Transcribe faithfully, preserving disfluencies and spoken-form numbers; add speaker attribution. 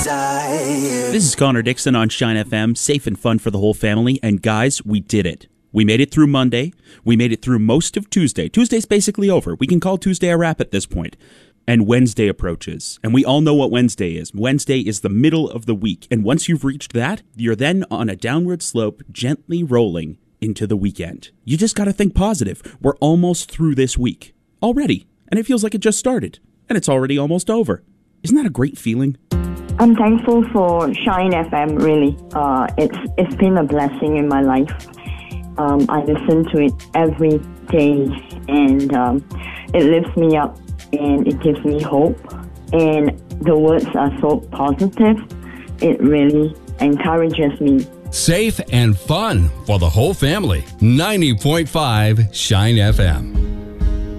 Speaker 1: This is Connor Dixon on Shine F M, safe and fun for the whole family. And guys, we did it. We made it through Monday. We made it through most of Tuesday. Tuesday's basically over. We can call Tuesday a wrap at this point. And Wednesday approaches. And we all know what Wednesday is. Wednesday is the middle of the week. And once you've reached that, you're then on a downward slope, gently rolling into the weekend. You just got to think positive. We're almost through this week already. And it feels like it just started. And it's already almost over. Isn't that a great feeling?
Speaker 2: I'm thankful for Shine F M, really. Uh, it's It's been a blessing in my life. Um, I listen to it every day, and um, it lifts me up, and it gives me hope. And the words are so positive. It really encourages me.
Speaker 3: Safe and fun for the whole family. ninety point five Shine F M.